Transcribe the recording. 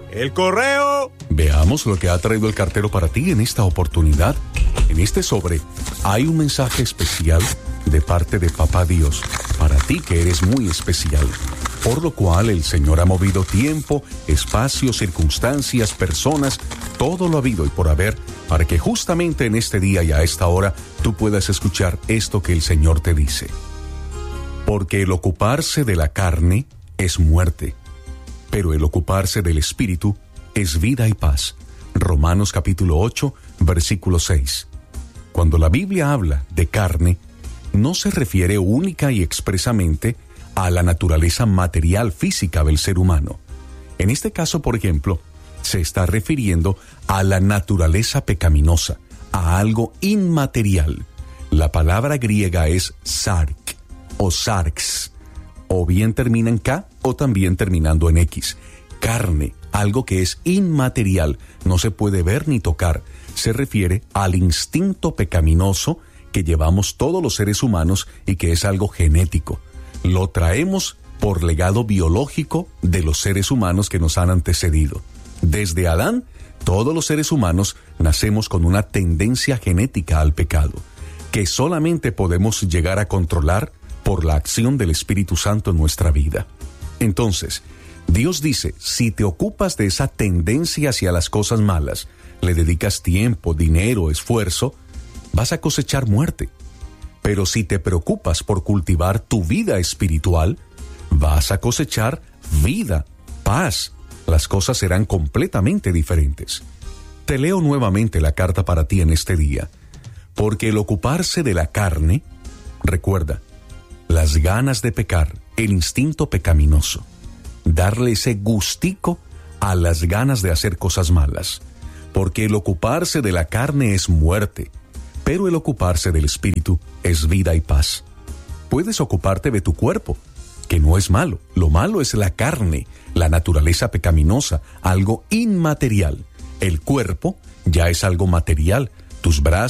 ¡El correo! Veamos lo que ha traído el cartero para ti en esta oportunidad. En este sobre hay un mensaje especial de parte de Papá Dios para ti, que eres muy especial. Por lo cual el Señor ha movido tiempo, espacio, circunstancias, personas, todo lo habido y por haber, para que justamente en este día y a esta hora tú puedas escuchar esto que el Señor te dice. Porque el ocuparse de la carne es muerte, pero el ocuparse del Espíritu es vida y paz. Romanos capítulo 8, versículo 6. Cuando la Biblia habla de carne, no se refiere única y expresamente a la naturaleza material física del ser humano. En este caso, por ejemplo, se está refiriendo a la naturaleza pecaminosa, a algo inmaterial. La palabra griega es sark o sarx, o bien termina en K o también terminando en X. Carne, algo que es inmaterial, no se puede ver ni tocar, se refiere al instinto pecaminoso que llevamos todos los seres humanos y que es algo genético. Lo traemos por legado biológico de los seres humanos que nos han antecedido. Desde Adán, todos los seres humanos nacemos con una tendencia genética al pecado, que solamente podemos llegar a controlar por la acción del Espíritu Santo en nuestra vida. Entonces, Dios dice, si te ocupas de esa tendencia hacia las cosas malas, le dedicas tiempo, dinero, esfuerzo, vas a cosechar muerte. Pero si te preocupas por cultivar tu vida espiritual, vas a cosechar vida, paz. Las cosas serán completamente diferentes. Te leo nuevamente la carta para ti en este día. Porque el ocuparse de la carne, recuerda, las ganas de pecar, el instinto pecaminoso, darle ese gustico a las ganas de hacer cosas malas. Porque el ocuparse de la carne es muerte, pero el ocuparse del Espíritu es vida y paz. Puedes ocuparte de tu cuerpo, que no es malo. Lo malo es la carne, la naturaleza pecaminosa, algo inmaterial. El cuerpo ya es algo material. Tus brazos,